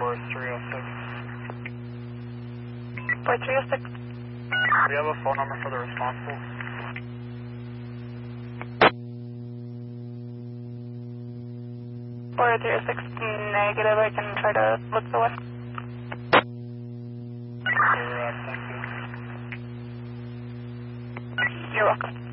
for 306. For 306. Do you have a phone number for the responsible? For 306 negative, I can try to look for one. Thank you. You're welcome.